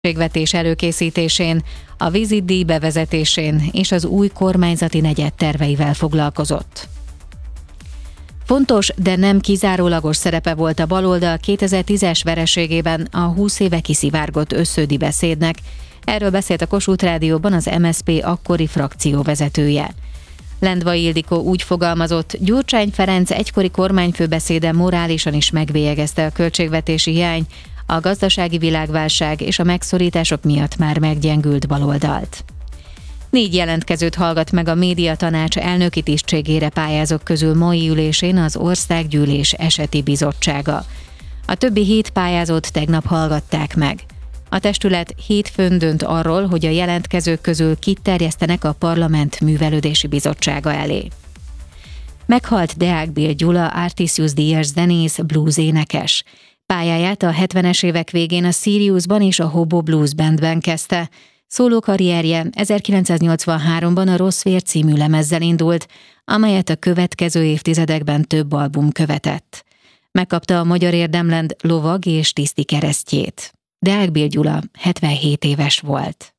költségvetés előkészítésén, a vízidíj bevezetésén és az új kormányzati negyed terveivel foglalkozott. Fontos, de nem kizárólagos szerepe volt a baloldal 2010-es vereségében a 20 éve kiszivárgott összödi beszédnek. Erről beszélt a Kossuth Rádióban az MSZP akkori frakcióvezetője. Lendvai Ildikó úgy fogalmazott, Gyurcsány Ferenc egykori kormányfőbeszéde morálisan is megbélyegezte a költségvetési hiány, a gazdasági világválság és a megszorítások miatt már meggyengült baloldalt. 4 jelentkezőt hallgat meg a médiatanács elnöki tisztségére pályázók közül mai ülésén az Országgyűlés Eseti Bizottsága. A többi 7 pályázót tegnap hallgatták meg. A testület hétfőn dönt arról, hogy a jelentkezők közül kit terjesztenek a Parlament Művelődési Bizottsága elé. Meghalt Deák Bill Gyula, Artisius díjas zenész, blues énekes. Pályáját a 70-es évek végén a Siriusban és a Hobo Blues Bandben kezdte. Szólókarrierje 1983-ban a Rossz vér című lemezzel indult, amelyet a következő évtizedekben több album követett. Megkapta a Magyar Érdemrend lovag és tiszti keresztjét. Deák Bill Gyula 77 éves volt.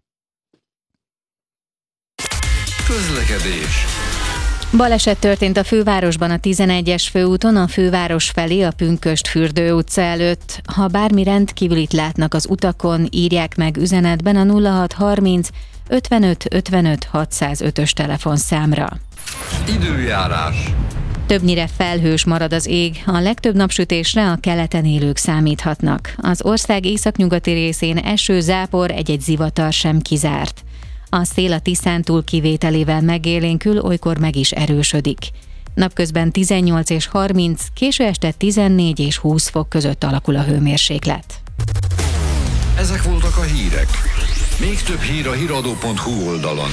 Közlekedés. Baleset történt a fővárosban a 11-es főúton, a főváros felé a Pünkösd-Fürdő utca előtt. Ha bármi rendkívülit látnak az utakon, írják meg üzenetben a 0630 55 55 605-ös telefonszámra. Időjárás. Többnyire felhős marad az ég, a legtöbb napsütésre a keleten élők számíthatnak. Az ország északnyugati részén eső, zápor, egy-egy zivatar sem kizárt. A szél a Tiszántúl kivételével megélénkül, olykor meg is erősödik. Napközben 18 és 30, késő este 14 és 20 fok között alakul a hőmérséklet. Ezek voltak a hírek. Még több hír a hiradó.hu oldalon.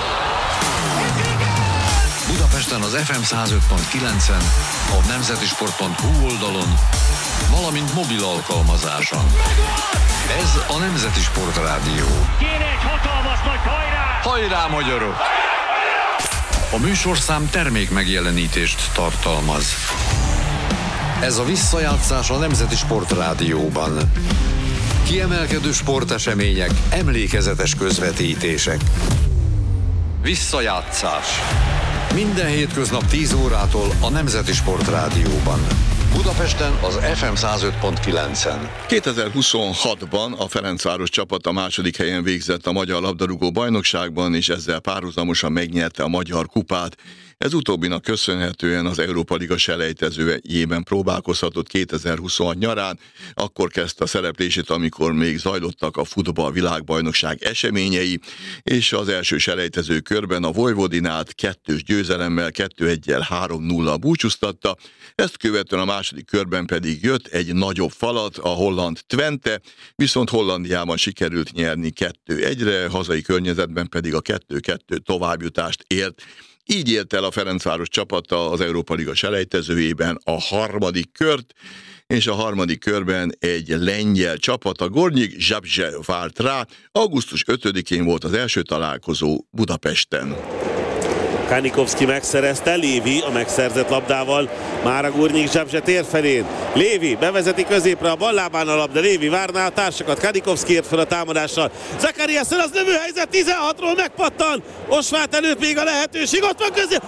Budapesten az FM 105.9-en, a nemzetisport.hu oldalon, valamint mobil alkalmazáson. Ez a Nemzeti Sport Rádió. Kéne egy hatalmas nagy hajrá! Hajrá, magyarok! A műsorszám termék megjelenítést tartalmaz. Ez a visszajátszás a Nemzeti Sport Rádióban. Kiemelkedő sportesemények, emlékezetes közvetítések. Visszajátszás. Minden hétköznap 10 órától a Nemzeti Sport Rádióban. Budapesten az FM 105.9-en. 2026-ban a Ferencváros csapata második helyen végzett a Magyar Labdarúgó Bajnokságban, és ezzel párhuzamosan megnyerte a Magyar Kupát. Ez utóbbinak köszönhetően az Európa Liga selejtezőjében próbálkozhatott 2026 nyarán. Akkor kezdte a szereplését, amikor még zajlottak a futball világbajnokság eseményei, és az első selejtező körben a Vojvodinát 2-s győzelemmel 2-1-jel 3-0 búcsúztatta. Ezt követően a második körben pedig jött egy nagyobb falat, a holland Twente, viszont Hollandiában sikerült nyerni 2-1-re, hazai környezetben pedig a 2-2 továbbjutást ért. Így ért el a Ferencváros csapata az Európa Liga selejtezőjében a harmadik kört, és a harmadik körben egy lengyel csapat, a Gornyik Zabrze várt rá. Augusztus 5-én volt az első találkozó Budapesten. Kanikovszki megszerezte, Lévi a megszerzett labdával már a Gornyik Zabrze tér felén. Lévi bevezeti középre, a bal lábán a labda, Lévi várná a társakat, Kanikovszki ért fel a támadással. Zakariasen az lövőhelyzet, 16-ról megpattan, Osvát előtt még a lehetőség, ott van közé.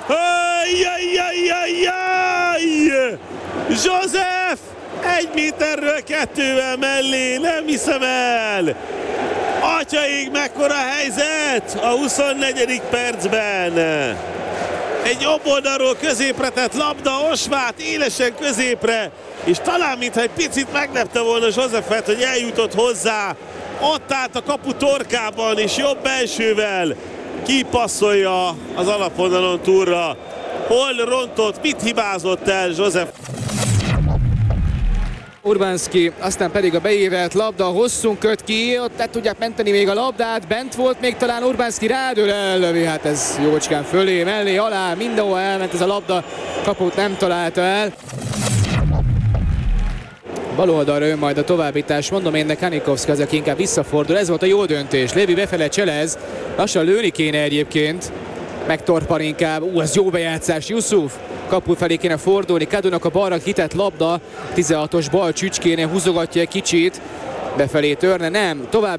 József! 1 méterről 2-vel mellé, nem hiszem el! Atyaig, mekkora helyzet a 24. percben! Egy jobb oldalról középre tett labda, Osvát élesen középre, és talán mintha egy picit meglepte volna Józsefet, hogy eljutott hozzá, ott állt a kapu torkában, és jobb belsővel kipasszolja az alapvonalon túlra. Hol rontott, mit hibázott el József? Urbánszky, aztán pedig a beérelt labda, hosszún köt ki, ott le tudják menteni még a labdát, bent volt még talán Urbánszky, rádől ellövi, hát ez jócskán fölé, mellé, alá, mindenhol elment ez a labda, kaput nem találta el. Bal oldalra jön majd a továbbítás, mondom én, de Kanikovszki az, aki inkább visszafordul, ez volt a jó döntés, Lévi befele cselez, lassan lőni kéne egyébként, megtorpan inkább, ez jó bejátszás, Yusuf, kapu felé kéne fordulni, Kadunak a balra kitett labda, 16-os bal csücskénél húzogatja egy kicsit, befelé törne, nem, tovább